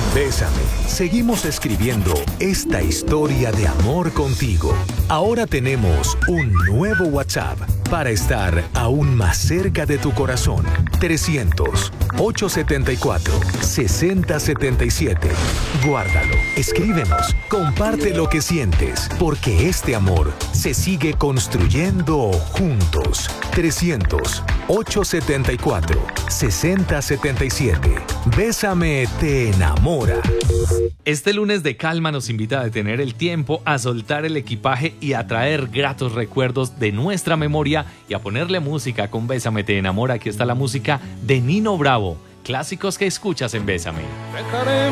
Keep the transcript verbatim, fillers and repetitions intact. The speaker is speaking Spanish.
Bésame, seguimos escribiendo esta historia de amor contigo. Ahora tenemos un nuevo WhatsApp para estar aún más cerca de tu corazón. trescientos, ochocientos setenta y cuatro, sesenta setenta y siete. Guárdalo, escríbenos, comparte lo que sientes, porque este amor se sigue construyendo juntos. trescientos, ochocientos setenta y cuatro, sesenta setenta y siete. Bésame te enamora. Este lunes de calma nos invita a detener el tiempo, a soltar el equipaje y a traer gratos recuerdos de nuestra memoria y a ponerle música con Bésame te enamora. Aquí está la música de Nino Bravo, clásicos que escuchas en Bésame.